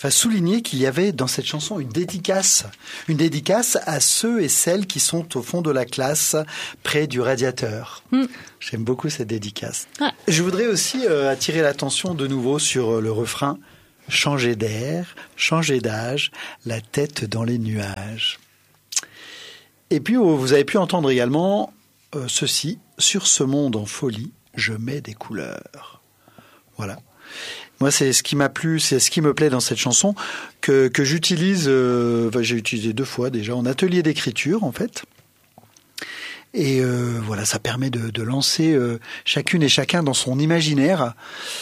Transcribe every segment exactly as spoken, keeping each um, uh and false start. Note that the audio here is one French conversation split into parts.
enfin, souligner qu'il y avait dans cette chanson une dédicace, une dédicace à ceux et celles qui sont au fond de la classe, près du radiateur. Mm. J'aime beaucoup cette dédicace. Ouais. Je voudrais aussi euh, attirer l'attention de nouveau sur euh, le refrain « Changer d'air, changer d'âge, la tête dans les nuages ». Et puis, vous avez pu entendre également euh, ceci « Sur ce monde en folie, je mets des couleurs ». Voilà. Moi, c'est ce qui m'a plu, c'est ce qui me plaît dans cette chanson que, que j'utilise, euh, enfin, j'ai utilisé deux fois déjà en atelier d'écriture, en fait. Et euh, voilà, ça permet de, de lancer euh, chacune et chacun dans son imaginaire.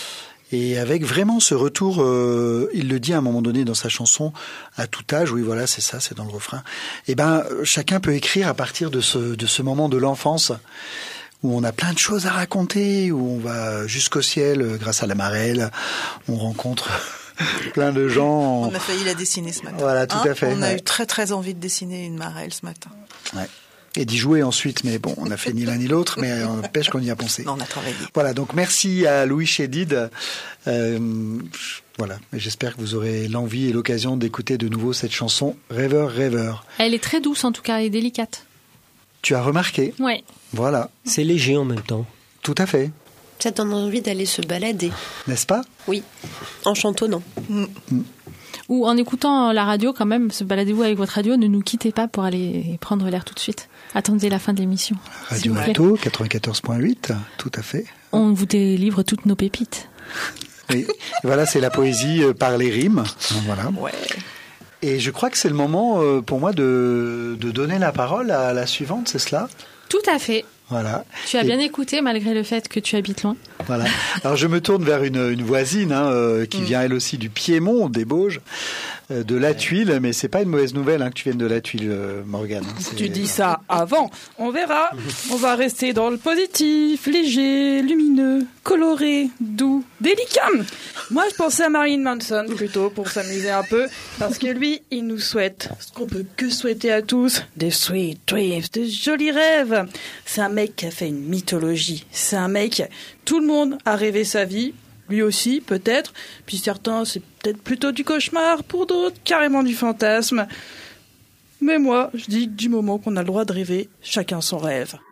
Et avec vraiment ce retour, euh, il le dit à un moment donné dans sa chanson, à tout âge, oui voilà, c'est ça, c'est dans le refrain. Et ben, chacun peut écrire à partir de ce, de ce moment de l'enfance, où on a plein de choses à raconter, où on va jusqu'au ciel grâce à la marelle, on rencontre plein de gens. On a failli la dessiner ce matin. Voilà, tout hein, à fait. On a ouais. eu très très envie de dessiner une marelle ce matin. Ouais. Et d'y jouer ensuite, mais bon, on n'a fait ni l'un ni l'autre, mais on pêche qu'on y a pensé. Non, on a travaillé. Voilà, donc merci à Louis Chédid. Euh, voilà, et j'espère que vous aurez l'envie et l'occasion d'écouter de nouveau cette chanson « Rêveur, rêveur ». Elle est très douce en tout cas et délicate. Tu as remarqué ? Oui. Voilà. C'est léger en même temps. Tout à fait. Ça donne envie d'aller se balader. N'est-ce pas ? Oui, en chantonnant. Mm. Mm. Ou en écoutant la radio quand même, se baladez-vous avec votre radio, ne nous quittez pas pour aller prendre l'air tout de suite. Attendez la fin de l'émission. Radio Alto, quatre-vingt-quatorze point huit, tout à fait. On vous délivre toutes nos pépites. Oui. Voilà, c'est la poésie par les rimes. Voilà. Ouais. Et je crois que c'est le moment pour moi de, de donner la parole à la suivante, c'est cela ? Tout à fait. Voilà. Tu as et... bien écouté malgré le fait que tu habites loin. Voilà. Alors je me tourne vers une, une voisine hein, euh, qui mmh. vient elle aussi du Piémont, des Bauges, euh, de La Tuile, mais c'est pas une mauvaise nouvelle hein, que tu viennes de La Tuile, euh, Morgane. C'est... Tu dis ça avant, on verra. On va rester dans le positif, léger, lumineux, coloré, doux, délicat. Moi je pensais à Marilyn Manson plutôt pour s'amuser un peu, parce que lui il nous souhaite ce qu'on peut que souhaiter à tous, des sweet dreams, de jolis rêves. C'est un mec qui a fait une mythologie, c'est un mec, tout le monde a rêvé sa vie, lui aussi peut-être, puis certains c'est peut-être plutôt du cauchemar, pour d'autres carrément du fantasme. Mais moi je dis que du moment qu'on a le droit de rêver, chacun son rêve.